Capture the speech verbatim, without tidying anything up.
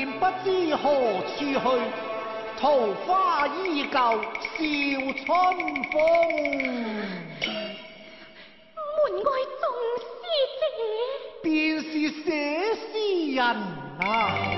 便不知何處去，桃花依舊笑春風。 門外眾師姐， 便是寫詩人啊。